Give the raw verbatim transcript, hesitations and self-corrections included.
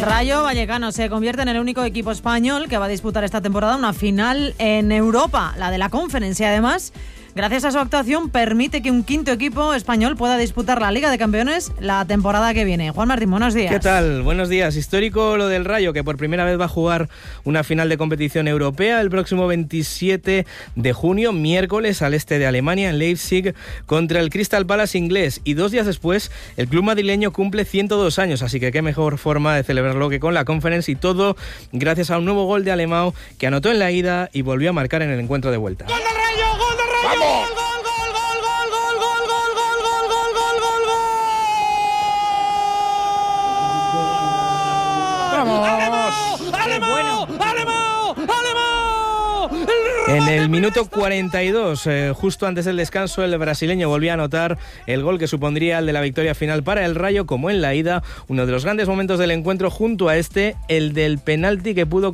Rayo Vallecano se convierte en el único equipo español que va a disputar esta temporada una final en Europa, la de la Conference, y además, gracias a su actuación, permite que un quinto equipo español pueda disputar la Liga de Campeones la temporada que viene. Juan Martín, buenos días. ¿Qué tal? Buenos días. Histórico lo del Rayo, que por primera vez va a jugar una final de competición europea el próximo veintisiete de junio, miércoles, al este de Alemania, en Leipzig, contra el Crystal Palace inglés. Y dos días después, el club madrileño cumple ciento dos años, así que qué mejor forma de celebrarlo que con la Conference, y todo gracias a un nuevo gol de Alemão, que anotó en la ida y volvió a marcar en el encuentro de vuelta. ¡Gol del Rayo! ¡Gol del Rayo! ¡Vamos! ¡Gol, gol, gol, gol, gol, gol, gol, gol, gol, gol, gol, gol, gol! ¡Vamos! ¡Alemão! ¡Alemão! ¡Alemão! ¡Alemão! En el minuto cuarenta y dos, eh, justo antes del descanso, el brasileño volvió a anotar el gol que supondría el de la victoria final para el Rayo, como en la ida. Uno de los grandes momentos del encuentro, junto a este, el del penalti que pudo